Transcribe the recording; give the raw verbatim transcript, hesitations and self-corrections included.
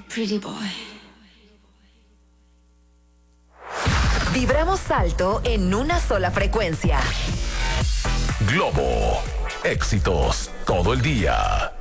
Pretty boy. Vibramos alto en una sola frecuencia. Globo. Éxitos todo el día.